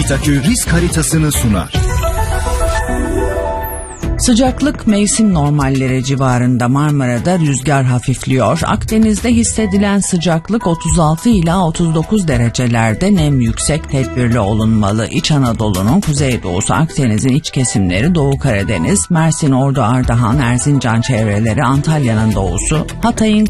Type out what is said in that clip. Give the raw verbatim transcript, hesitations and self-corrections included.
TÜBİTAK risk haritasını sunar. Sıcaklık mevsim normalleri civarında. Marmara'da rüzgar hafifliyor. Akdeniz'de hissedilen sıcaklık otuz altı ila otuz dokuz derecelerde. Nem yüksek, tedbirli olunmalı. İç Anadolu'nun kuzeydoğusu, Akdeniz'in iç kesimleri, Doğu Karadeniz, Mersin, Ordu, Ardahan, Erzincan çevreleri, Antalya'nın doğusu, Hatay'ın